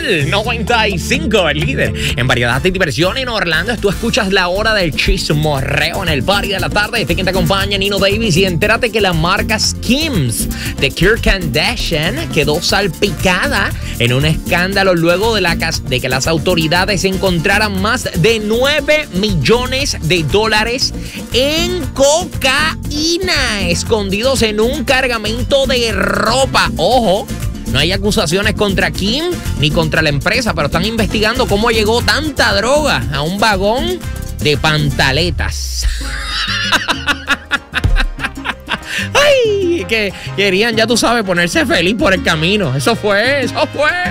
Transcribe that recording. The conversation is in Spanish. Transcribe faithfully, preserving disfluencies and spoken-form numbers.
Sol noventa y cinco, el líder en variedad de diversión en Orlando. Tú escuchas la hora del chismorreo en el party de la tarde. Este quien te acompaña, Nino Davis. Y entérate que la marca Skims de Kim Kardashian quedó salpicada en un escándalo luego de, la, de que las autoridades encontraran más de nueve millones de dólares en cocaína escondidos en un cargamento de ropa. Ojo, no hay acusaciones contra Kim ni contra la empresa, pero están investigando cómo llegó tanta droga a un vagón de pantaletas. Ay, que querían, ya tú sabes, ponerse feliz por el camino. Eso fue, eso fue.